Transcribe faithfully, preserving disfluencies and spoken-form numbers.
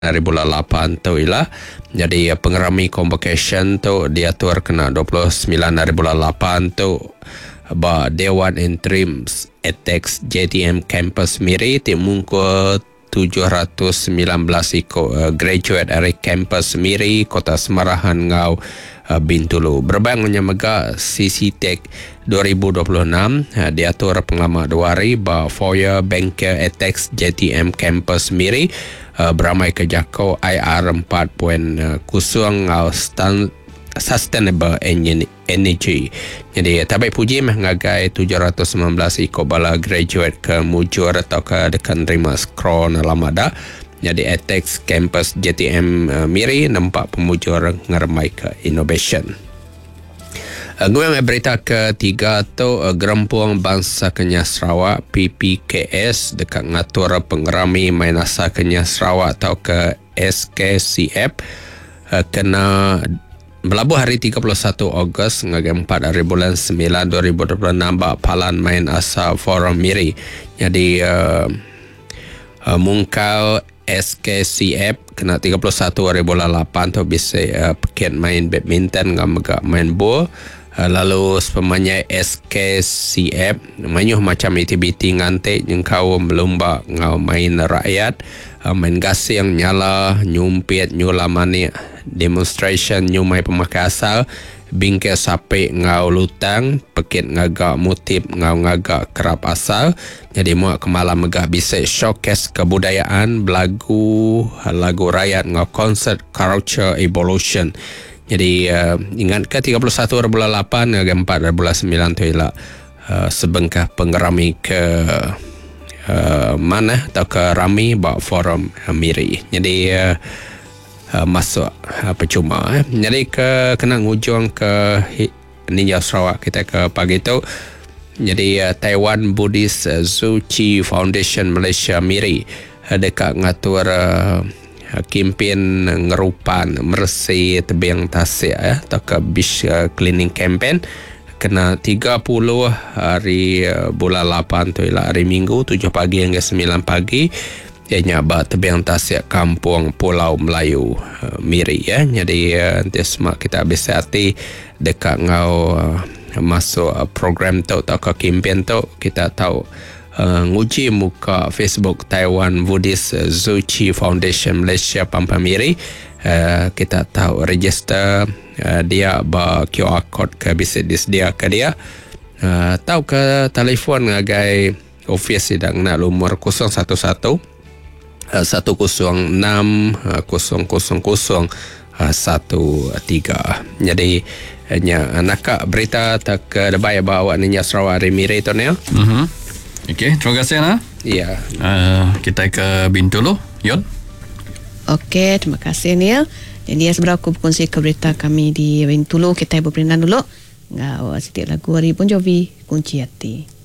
dari bulan lapan tu ialah jadi pengerami convocation tu diatur kena dua puluh sembilan dari bulan lapan tu ba Dewan Interim Etex J T M Campus Miri timungku tujuh ratus sembilan belas iko uh, graduate dari kampus Miri Kota Semarahan ngau uh, Bintulu berbangnya mega C C Tech dua ribu dua puluh enam uh, diatur penglama dua hari ba Foyer Banker Etex J T M Campus Miri uh, beramai ke jako I R empat titik kosong ngau stand Sustainable Energy. Jadi tabai puji mengagai tujuh ratus sembilan belas iko bala graduate ke mujur atau ke dekan terima skron lamada. Jadi Etex Campus J T M uh, Miri nampak pemujur ngermai ke innovation. Uh, gue berita ketiga tu uh, Gerempuang Bangsa Kenyah Sarawak P P K S dekat ngatur pengerami Mainasa Kenyah Sarawak atau ke S K C F uh, kena berlabuh hari tiga puluh satu Ogos ngagai empat hari bulan sembilan dua ribu dua puluh enam ba palan main asa Forum Miri. Jadi uh, uh, mungkal S K C F kena tiga puluh satu hari bulan lapan tu bisa uh, peket main badminton ngam megak main bola. Uh, lalu sepemanya S K C F manyuh macam aktiviti ngante yang kau melomba ngau main rakyat uh, main gasing nyala nyumpit nyulamani demonstration nyumai pemakai asal bingkai sape ngau lutang pekit ngagak mutip ngau ngagak kerap asal. Jadi muak kemalam megak bisa showcase kebudayaan belagu lagu rakyat ngau concert culture evolution. Jadi uh, ingat ke tiga puluh satu bulan lapan ngagak empat bulan sembilan tu ialah uh, sebengkah pengerami ke uh, mana atau ke rami bak forum uh, Miri. Jadi uh, Uh, masuk uh, percuma eh. Jadi ke kena ngujung ke Ninja Sarawak kita ke pagi tu. Jadi uh, Taiwan Buddhist uh, Tzu Chi Foundation Malaysia Miri uh, dekat ngatur uh, kempen ngerupan mersih tebing tasik eh, atau ke beach uh, cleaning campaign kena tiga puluh hari uh, bulan lapan tu ialah hari Minggu tujuh pagi hingga sembilan pagi. Ianya ba tebing tasik kampung Pulau Melayu uh, Miri ya. Jadi uh, nanti semak kita bisa hati dekat ngau uh, masuk uh, program tu atau ke kempen tu kita tahu uh, nguji muka Facebook Taiwan Buddhist uh, Tzu Chi Foundation Malaysia Pampa Miri. Uh, kita tahu register uh, dia ba Q R code ke bisa disediakan ke dia. Uh, tahu ke telefon ngagai office sedang nak lumur kosong satu satu satu kosong enam kosong kosong kosong satu tiga. Jadi hanya nak berita tak debai bawa Ninja Sarawak hari Miri tu ni. Mhm. Okey, terima kasih Ana. Ya. Uh, kita ke Bintulu, Yon. Okey, terima kasih Neil. Dan dia sebenarnya aku berkongsi ke berita kami di Bintulu. Kita berberindan dulu. Ngau sedikit lagu hari Bon Jovi, Kunci Hati.